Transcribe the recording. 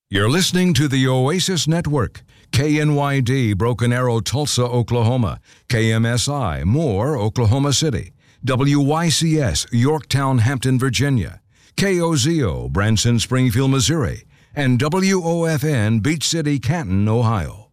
You're listening to the Oasis Network. KNYD, Broken Arrow, Tulsa, Oklahoma. KMSI, Moore, Oklahoma City. WYCS, Yorktown, Hampton, Virginia. KOZO, Branson, Springfield, Missouri. And WOFN, Beach City, Canton, Ohio.